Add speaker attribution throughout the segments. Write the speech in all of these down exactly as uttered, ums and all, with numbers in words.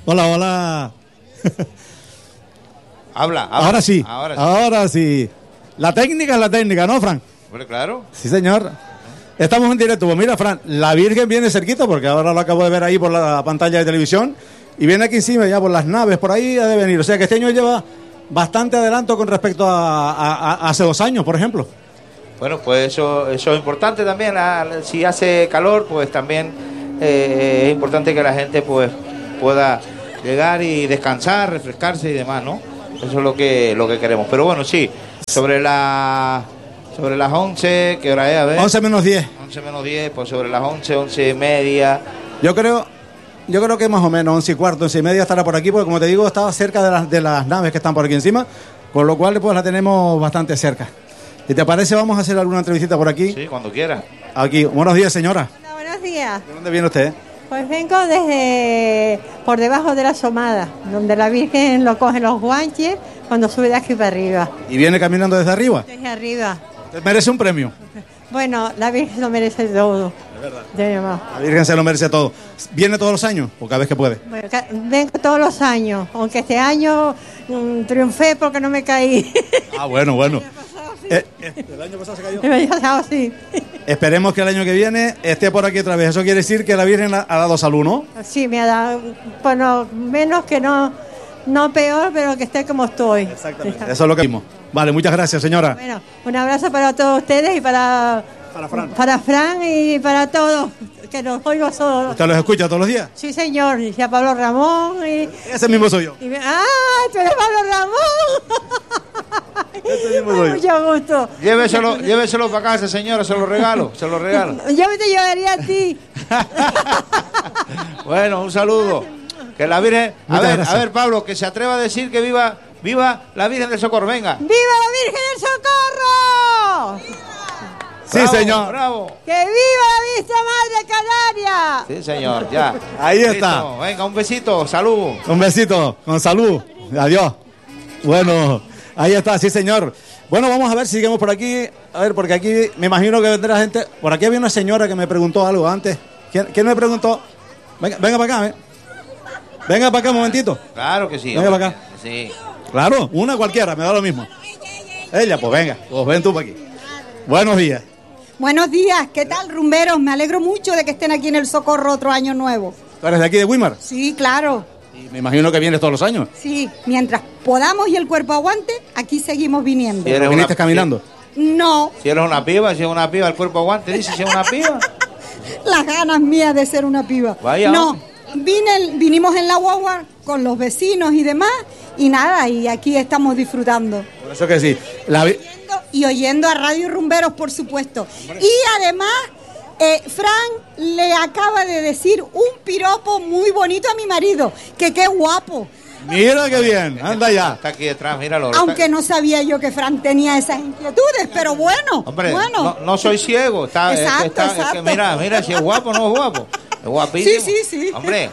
Speaker 1: Hola, hola.
Speaker 2: Habla, habla.
Speaker 1: Ahora sí,
Speaker 2: ahora sí.
Speaker 1: Ahora sí. La técnica es la técnica, ¿no, Fran?
Speaker 2: Bueno, claro.
Speaker 1: Sí, señor. Estamos en directo. Pues mira, Fran, la Virgen viene cerquita, porque ahora lo acabo de ver ahí por la pantalla de televisión, y viene aquí encima ya por las naves, por ahí ha de venir. O sea que este año lleva bastante adelanto con respecto a, a, a hace dos años, por ejemplo.
Speaker 2: Bueno, pues eso, eso es importante también. La, la, si hace calor, pues también eh, es importante que la gente pues pueda llegar y descansar, refrescarse y demás, ¿no? Eso es lo que lo que queremos. Pero bueno, sí, sobre la sobre las once, ¿qué hora es? A ver.
Speaker 1: once menos diez.
Speaker 2: once menos diez, pues sobre las once, once y media.
Speaker 1: Yo creo, yo creo que más o menos once y cuarto, once y media estará por aquí, porque como te digo, estaba cerca de las, de las naves que están por aquí encima, con lo cual pues la tenemos bastante cerca. ¿Y te parece, vamos a hacer alguna entrevistita por aquí?
Speaker 2: Sí, cuando quiera.
Speaker 1: Aquí. Buenos días, señora.
Speaker 3: Hola, buenos días.
Speaker 1: ¿De dónde viene usted?
Speaker 3: Pues vengo desde por debajo de la Somada, donde la Virgen lo coge los guanches cuando sube de aquí para arriba.
Speaker 1: ¿Y viene caminando desde arriba?
Speaker 3: Desde arriba.
Speaker 1: ¿Usted merece un premio?
Speaker 3: Bueno, la Virgen lo merece todo.
Speaker 1: Es verdad.
Speaker 3: De mi mamá.
Speaker 1: La Virgen se lo merece todo. ¿Viene todos los años o cada vez que puede?
Speaker 3: Bueno, ca- vengo todos los años, aunque este año mm, triunfé porque no me caí.
Speaker 1: Ah, bueno, bueno. Eh, eh, ¿El año pasado se cayó?
Speaker 3: El año pasado sí.
Speaker 1: Esperemos que el año que viene esté por aquí otra vez. Eso quiere decir que la Virgen ha ha dado salud, ¿no?
Speaker 3: Sí, me ha dado, bueno, menos que no, no peor, pero que esté como estoy.
Speaker 1: Exactamente. Eso es lo que vimos. Vale, muchas gracias, señora.
Speaker 3: Bueno, un abrazo para todos ustedes y para,
Speaker 1: Para Fran.
Speaker 3: para Fran y para todos, que los oigo todos.
Speaker 1: ¿Usted los escucha todos los días?
Speaker 3: Sí, señor, y a Pablo Ramón. Y,
Speaker 1: Ese mismo soy yo.
Speaker 3: y me- ¡ah! ¡Tú eres Pablo Ramón!
Speaker 1: Ese mismo soy yo.
Speaker 3: Mucho gusto.
Speaker 2: Lléveselo, lléveselo para casa, señora, se lo regalo, se lo regalo.
Speaker 3: Yo te llevaría a ti.
Speaker 2: Bueno, un saludo. Que la Virgen, a
Speaker 1: Muchas
Speaker 2: ver,
Speaker 1: gracias.
Speaker 2: a ver, Pablo, que se atreva a decir que viva, viva la Virgen del Socorro, venga.
Speaker 3: ¡Viva la Virgen del Socorro!
Speaker 1: Sí,
Speaker 2: Bravo,
Speaker 1: señor.
Speaker 2: Bravo.
Speaker 3: ¡Que viva la Vista Madre Canaria!
Speaker 2: Sí, señor, ya.
Speaker 1: Ahí
Speaker 2: Listo.
Speaker 1: está.
Speaker 2: Venga, un besito, salud.
Speaker 1: Un besito, con salud. Adiós. Bueno, ahí está, sí, señor. Bueno, vamos a ver si seguimos por aquí. A ver, porque aquí me imagino que vendrá gente. Por aquí había una señora que me preguntó algo antes. ¿Quién, quién me preguntó? Venga, venga para acá, ¿eh? Venga para acá un momentito.
Speaker 2: Claro que sí.
Speaker 1: Venga
Speaker 2: hombre.
Speaker 1: para acá.
Speaker 2: Sí.
Speaker 1: Claro, una cualquiera, me da lo mismo. Ella, pues venga, pues ven tú para aquí. Buenos días.
Speaker 4: Buenos días, ¿qué tal, rumberos? Me alegro mucho de que estén aquí en el Socorro otro año nuevo.
Speaker 1: ¿Tú eres de aquí de Weimar?
Speaker 4: Sí, claro.
Speaker 1: Y me imagino que vienes todos los años.
Speaker 4: Sí, mientras podamos y el cuerpo aguante, aquí seguimos viniendo.
Speaker 2: Si eres
Speaker 1: ¿Viniste
Speaker 2: una-
Speaker 1: caminando?
Speaker 4: No,
Speaker 2: Si eres una piba, si es una piba, el cuerpo aguante, dice, si es una piba.
Speaker 4: las ganas mías de ser una piba.
Speaker 2: Vaya,
Speaker 4: no,
Speaker 2: hombre.
Speaker 4: vine, vinimos en la guagua con los vecinos y demás, y nada, y aquí estamos disfrutando.
Speaker 1: Por eso que sí. La vi-
Speaker 4: Y oyendo a Radio Rumberos, por supuesto. Y además, eh, Fran le acaba de decir un piropo muy bonito a mi marido, que qué guapo.
Speaker 1: Mira qué bien, anda ya.
Speaker 2: Está aquí detrás, míralo.
Speaker 4: Aunque no sabía yo que Fran tenía esas inquietudes, pero bueno,
Speaker 2: Hombre,
Speaker 4: bueno.
Speaker 2: no, no soy ciego. Está, es que
Speaker 4: Exacto,
Speaker 2: está- es que
Speaker 4: exacto.
Speaker 2: mira, mira, si es guapo no es guapo. Es guapísimo.
Speaker 4: Sí, sí, sí.
Speaker 2: Hombre,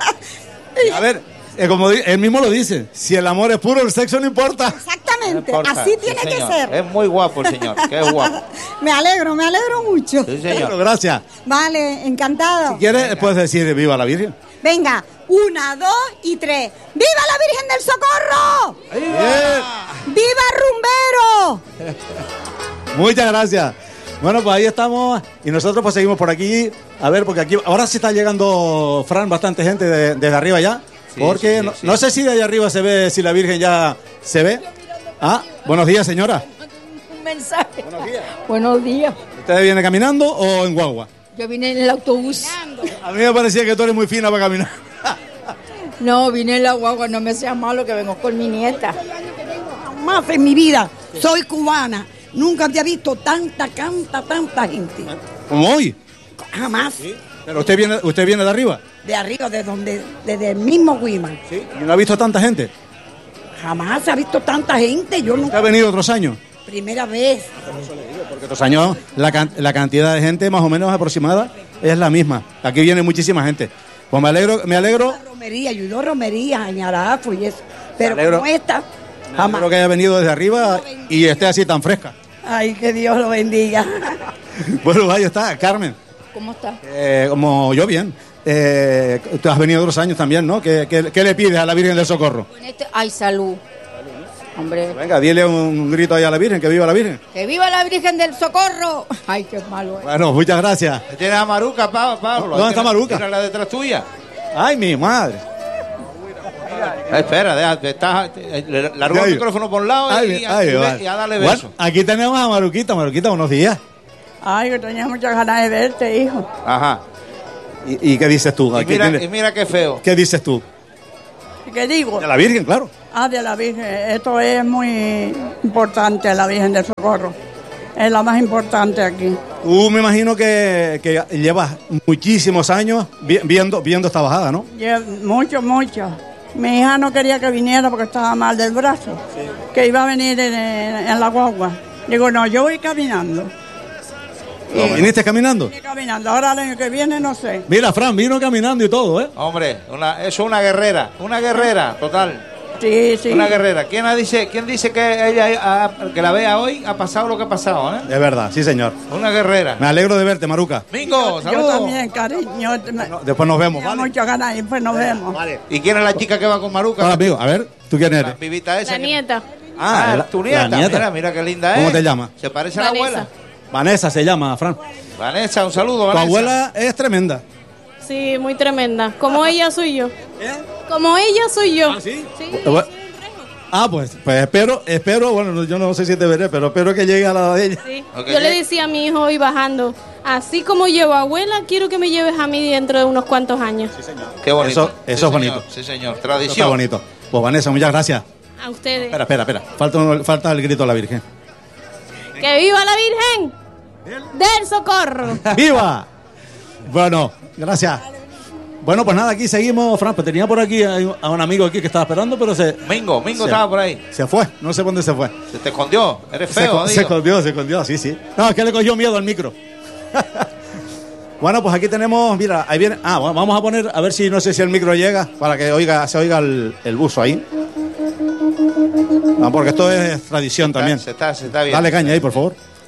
Speaker 1: A ver, eh, como di- él mismo lo dice, si el amor es puro, el sexo no importa.
Speaker 2: no
Speaker 4: Exactamente,
Speaker 2: importa.
Speaker 4: así
Speaker 2: Sí,
Speaker 4: tiene que
Speaker 2: señor.
Speaker 4: ser.
Speaker 2: Es muy guapo el señor, que es guapo.
Speaker 4: Me alegro, me alegro mucho.
Speaker 2: Sí,
Speaker 1: Bueno,
Speaker 2: señor.
Speaker 1: gracias.
Speaker 4: Vale, encantado.
Speaker 1: Si quieres, puedes decir viva la Virgen.
Speaker 4: Venga, una, dos y tres. ¡Viva la Virgen del Socorro!
Speaker 1: Bien.
Speaker 4: ¡Viva Rumbero!
Speaker 1: Muchas gracias. Bueno, pues ahí estamos y nosotros pues seguimos por aquí. A ver, porque aquí ahora sí está llegando, Fran, bastante gente de- desde arriba ya.
Speaker 2: Sí,
Speaker 1: Porque
Speaker 2: sí,
Speaker 1: no,
Speaker 2: sí.
Speaker 1: no sé si de allá arriba se ve, si la Virgen ya se ve. Ah, buenos días, señora.
Speaker 5: Un mensaje.
Speaker 1: Buenos días.
Speaker 5: Buenos días.
Speaker 1: ¿Usted viene caminando o en guagua?
Speaker 5: Yo vine en el autobús.
Speaker 1: A mí me parecía que tú eres muy fina para caminar.
Speaker 5: No, vine en la guagua, no me sea malo que vengo con mi nieta.
Speaker 6: Más en mi vida. Soy cubana. Nunca había visto tanta, tanta, tanta gente.
Speaker 1: Como hoy.
Speaker 6: Jamás.
Speaker 1: Pero usted viene, usted viene de arriba.
Speaker 6: De arriba, de donde, desde el mismo Guima.
Speaker 1: Sí. ¿Y no ha visto tanta gente?
Speaker 6: Jamás se ha visto tanta gente. Yo
Speaker 1: ¿Usted
Speaker 6: nunca.
Speaker 1: ha venido otros años?
Speaker 6: Primera vez.
Speaker 1: Porque otros años la, can- la cantidad de gente más o menos aproximada es la misma. Aquí viene muchísima gente. Pues me alegro, me alegro,
Speaker 6: La romería, ayudó romería, añarazo y eso. Pero
Speaker 1: Me alegro.
Speaker 6: como esta,
Speaker 1: me
Speaker 6: jamás.
Speaker 1: alegro que haya venido desde arriba y esté así tan fresca.
Speaker 6: Ay, que Dios lo bendiga.
Speaker 1: Bueno, ahí está, Carmen.
Speaker 5: ¿Cómo está?
Speaker 1: Eh, como yo bien. Eh, tú has venido otros años también, ¿no? ¿Qué, qué, qué le pides a la Virgen del Socorro?
Speaker 5: En este, ay, salud. Hombre.
Speaker 1: Venga, dile un grito ahí a la Virgen, que viva la Virgen.
Speaker 5: ¡Que viva la Virgen del Socorro! Ay, qué malo es.
Speaker 1: Bueno, muchas gracias.
Speaker 2: Tienes a Maruca, Pa- Pablo.
Speaker 1: ¿Dónde está Maruca?
Speaker 2: Mira la detrás tuya.
Speaker 1: Ay, mi madre.
Speaker 2: Eh, espera, deja, te estás, te- le largo el micrófono por un lado
Speaker 1: Ay,
Speaker 2: y,
Speaker 1: mi-
Speaker 2: y-
Speaker 1: ay,
Speaker 2: y-
Speaker 1: vale.
Speaker 2: y a darle
Speaker 1: Bueno,
Speaker 2: beso.
Speaker 1: aquí tenemos a Maruquita. Maruquita, buenos días.
Speaker 6: Ay, que tenía muchas ganas de verte, hijo.
Speaker 2: Ajá.
Speaker 1: ¿Y, y qué dices tú?
Speaker 2: Y
Speaker 1: Aquí
Speaker 2: mira,
Speaker 1: tienes-
Speaker 2: y mira qué feo.
Speaker 1: ¿Qué dices tú?
Speaker 6: ¿Qué digo?
Speaker 1: De la Virgen, claro.
Speaker 6: Ah, de la Virgen. Esto es muy importante, la Virgen del Socorro. Es la más importante aquí.
Speaker 1: Tú me imagino que, que llevas muchísimos años vi- viendo, viendo esta bajada, ¿no?
Speaker 6: Lle- Mucho, mucho. Mi hija no quería que viniera porque estaba mal del brazo. Que iba a venir en, en- en la guagua. Digo, no, yo voy caminando.
Speaker 1: ¿No? ¿Viniste caminando?
Speaker 6: Vine caminando. Ahora el año que viene no sé.
Speaker 1: Mira, Fran, vino caminando y todo, ¿eh?
Speaker 2: Hombre, una, eso es una guerrera. Una guerrera, total.
Speaker 6: Sí, sí.
Speaker 2: Una guerrera. ¿Quién ha dice, quién dice que ella ha- que la vea hoy ha pasado lo que ha pasado, eh?
Speaker 1: Es verdad, sí, señor.
Speaker 2: Una guerrera.
Speaker 1: Me alegro de verte, Maruca.
Speaker 2: Mingo,
Speaker 6: Yo
Speaker 2: saludos.
Speaker 6: también, cariño. Me,
Speaker 1: No, después nos vemos,
Speaker 6: tenía
Speaker 1: ¿vale?
Speaker 6: muchas ganas y pues nos vemos.
Speaker 2: ¿Y quién es la chica que va con Maruca?
Speaker 1: Hola, amigo. A ver, ¿tú quién
Speaker 2: La
Speaker 1: eres?
Speaker 2: vivita esa.
Speaker 7: La
Speaker 2: que-
Speaker 7: nieta.
Speaker 2: Ah,
Speaker 1: la-
Speaker 2: tu nieta.
Speaker 1: la nieta.
Speaker 2: Mira, mira qué linda es.
Speaker 1: ¿Cómo te llamas?
Speaker 2: Se parece a la
Speaker 7: Vanessa.
Speaker 2: abuela.
Speaker 1: Vanessa se llama, Fran.
Speaker 2: Vanessa, un saludo,
Speaker 1: Tu
Speaker 2: Vanessa.
Speaker 1: abuela es tremenda.
Speaker 7: Sí, muy tremenda. Como ella soy yo. Como ella soy yo.
Speaker 1: ¿Ah, sí?
Speaker 7: Sí.
Speaker 1: Bu- Ah, pues, pues espero, espero, bueno, no- yo no sé si te veré, pero espero que llegue a la de ella.
Speaker 7: Sí.
Speaker 2: Ok.
Speaker 7: Yo le decía a mi hijo hoy bajando, así como llevo a abuela, quiero que me lleves a mí dentro de unos cuantos años.
Speaker 2: Qué bonito.
Speaker 1: Eso- eso es bonito.
Speaker 2: señor, Sí, señor.
Speaker 1: Eso
Speaker 2: Tradición.
Speaker 1: está bonito. Pues Vanessa, muchas gracias.
Speaker 7: A ustedes.
Speaker 1: Espera, espera, espera. Falta, un- falta el grito a la Virgen.
Speaker 7: ¡Que viva la Virgen del Socorro!
Speaker 1: ¡Viva! Bueno, gracias. Bueno, pues nada, aquí seguimos, Fran. Pues tenía por aquí a a un amigo aquí que estaba esperando, pero se,
Speaker 2: Mingo, Mingo
Speaker 1: Sí.
Speaker 2: estaba por ahí.
Speaker 1: se fue. No sé por dónde se fue.
Speaker 2: Se te escondió. Eres
Speaker 1: Se,
Speaker 2: feo,
Speaker 1: co- se
Speaker 2: digo.
Speaker 1: escondió, se escondió, sí, sí. No, es que le cogió miedo al micro. Bueno, pues aquí tenemos, mira, ahí viene. Ah, bueno, vamos a poner, a ver si, no sé si el micro llega, para que oiga, se oiga el, el buzo ahí. Ah, porque esto es tradición también.
Speaker 2: Se está, se está bien.
Speaker 1: Dale caña ahí, por favor.